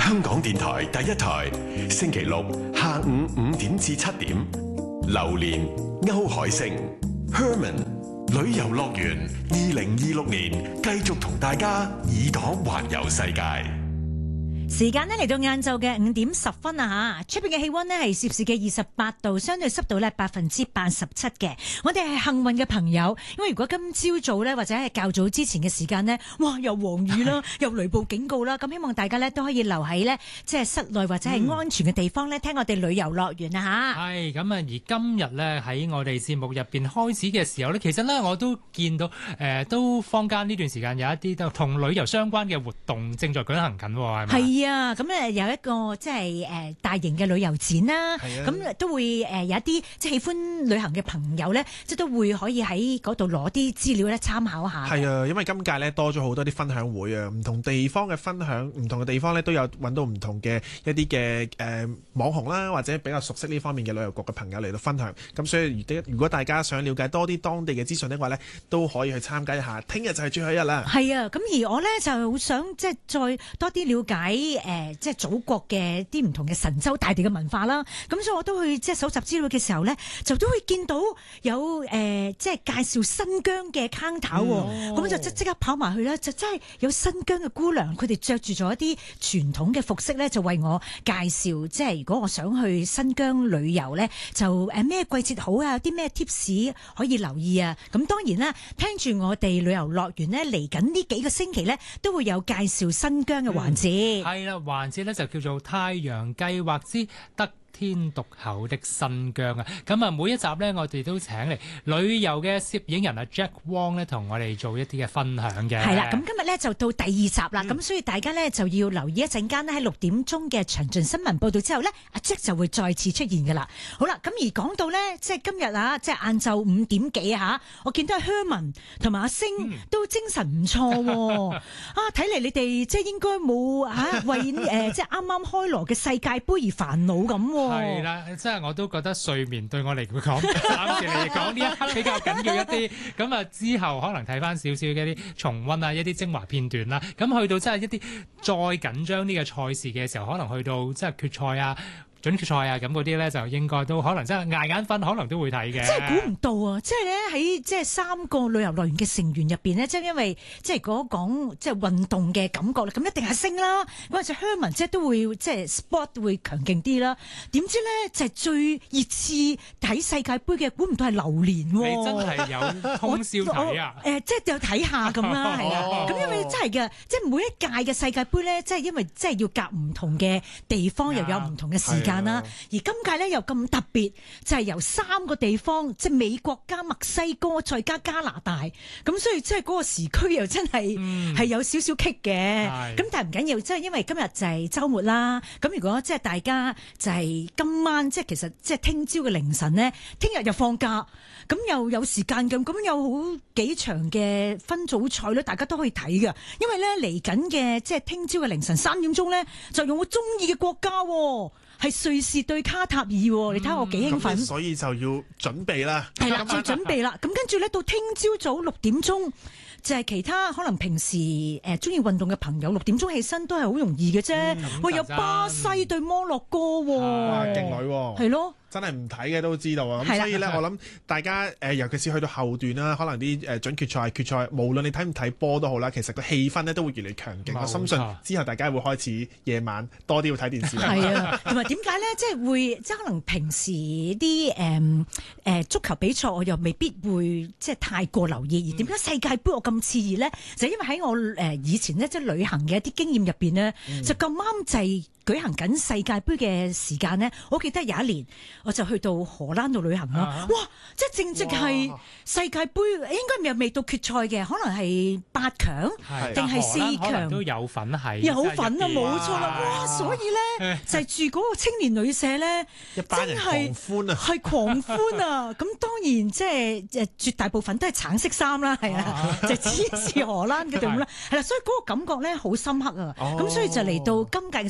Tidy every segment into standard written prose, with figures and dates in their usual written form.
香港電台第一台，星期六下午5點至7點。榴蓮歐海星 Herman 旅遊樂園2026年繼續同大家耳朵環遊世界。 時間呢嚟到晏晝嘅5點10分啊吓，出邊嘅氣溫呢係攝氏嘅28度，相對濕度呢87%嘅。我哋係幸運嘅朋友，因為如果今朝早呢或者係較早之前嘅時間呢，哇又黃雨啦，又雷暴警告啦，咁希望大家呢都可以留喺呢即係室內或者係安全嘅地方呢，聽我哋旅遊樂園啊吓。 係咁啊！而今日呢喺我哋節目入邊開始嘅時候呢，其實呢我都見到都坊間呢段時間有一啲都同旅遊相關嘅活動正在舉行緊，係咪？ 係啊，咁咧有一個即係大型嘅旅遊展啦，咁都會有一啲即係喜歡旅行嘅朋友咧，即係都會可以喺嗰度攞啲資料咧參考下。 係啊，因為今屆咧多咗好多啲分享會啊，唔同地方嘅分享，唔同嘅地方咧都有揾到唔同嘅一啲嘅網紅啦，或者比較熟悉呢方面嘅旅遊局嘅朋友嚟到分享。咁所以如果大家想了解多啲當地嘅資訊的話咧，都可以去參加一下。聽日就係最後一日啦。係啊，咁而我咧就好想即係再多啲了解。即係祖國嘅啲唔同嘅神州大地嘅文化啦，咁所以我都去即係搜集資料嘅時候咧，就都會見到有即係介紹新疆嘅坑頭，咁就即刻跑埋去啦，就真係有新疆嘅姑娘，佢哋着住咗一啲傳統嘅服飾咧，就為我介紹，即係如果我想去新疆旅遊咧，就咩季節好啊，有啲咩 tips 可以留意啊，咁當然啦，聽住我哋旅遊樂園咧嚟緊呢幾個星期咧，都會有介紹新疆嘅環節。 係啦，環節咧就叫做太陽計劃之得天獨厚的新疆啊！咁啊，每一集呢，我哋都請嚟旅遊嘅攝影人啊 Jack Wong 咧，同我哋做一啲嘅分享嘅。係啦， 咁今日呢，就到第2集啦，咁所以大家呢，就要留意一陣間呢，喺6點鐘嘅詳盡新聞報道之後呢，阿 Jack 就會再次出現噶啦。好啦，咁而講到呢，即係今日啊，即係晏晝5點幾啊，我見到阿 Herman 同埋阿星都精神唔錯啊！睇嚟你哋即係應該冇為即係啱啱開鑼嘅世界盃而煩惱咁。 係啦，即係我都覺得睡眠對我嚟講，暫時嚟講呢一刻比較緊要一啲。咁啊，之後可能睇翻少少嘅一啲重溫啊，一啲精華片段啦。咁去到真係一啲再緊張啲嘅賽事嘅時候，可能去到即係決賽啊、準決賽啊咁嗰啲咧，就應該都可能真係捱眼瞓，可能都會睇嘅。即係估唔到啊！即係咧喺即係3個旅遊樂園嘅成員入邊呢，即係因為即係如果講即係運動嘅感覺咧，咁一定係星啦。嗰陣時 Herman 即係都會即係 sport 會強勁啲啦。點知咧就係最熱刺睇世界盃嘅，估唔到係榴蓮。 你真係有通宵睇啊！ 即係有睇下咁啦，係啦。咁因為真係嘅，即係每一屆嘅世界盃咧，即係因為即係要夾唔同嘅地方，又有唔同嘅時間。而今屆咧又咁特別，就係由3個地方，即係美國加墨西哥再加加拿大，咁所以即係嗰個時區又真係有少少棘嘅。咁但係唔緊要，即係因為今日就係週末啦。咁如果即係大家就係今晚，即係其實即係聽朝嘅凌晨呢，聽日又放假，咁又有時間咁有好幾場嘅分組賽咧，大家都可以睇嘅。因為咧嚟緊嘅即係聽朝嘅凌晨3點鐘咧，就用我中意嘅國家。係瑞士對卡塔爾，你睇下我幾興奮， 所以就要準備啦。 係啦，要準備啦。咁跟住咧，到聽朝早6點鐘，就係其他可能平時中意運動嘅朋友，6點鐘起身都係好容易嘅啫。喂，有巴西對摩洛哥， 哇，勁女喎， 係咯。 真係唔睇嘅都知道啊！咁所以咧，我諗大家尤其是去到後段啦，可能啲準決賽、決賽，無論你睇唔睇波都好啦，其實個氣氛咧都會越嚟越強勁。我深信之後大家會開始夜晚多啲要睇電視。 係啊，同埋點解咧？即係會即係可能平時啲足球比賽我又未必會即係太過留意，而點解世界盃我咁熾熱咧？就因為喺我以前咧即係旅行嘅一啲經驗入邊咧，就咁啱就係舉行緊世界盃嘅時間咧，我記得有一年我就去到荷蘭度旅行啦。哇！即係正值係世界盃，應該未到決賽嘅，可能係8強定係4強都有份係有份啊，冇錯啦！哇！所以咧就係住嗰個青年旅社咧， 一班人狂歡啊， 係狂歡啊！咁當然即係絕大部分都係橙色衫啦，係啊，就支持荷蘭嗰度啦，係啦，所以嗰個感覺咧好深刻啊！咁所以就嚟到今屆嘅世界盃，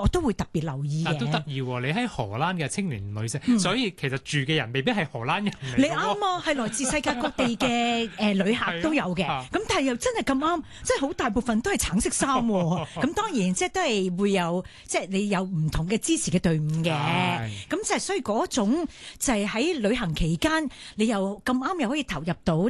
我都會特別留意嘅。 都得意喎！你喺荷蘭嘅青年旅社，所以其實住嘅人未必係荷蘭人嚟嘅喎。 你啱啊，係來自世界各地嘅旅客都有嘅。咁但係又真係咁啱，即係好大部分都係橙色衫喎。咁當然即係都係會有，即係你有唔同嘅支持嘅隊伍嘅。咁就係所以嗰種就係喺旅行期間，你又咁啱又可以投入到。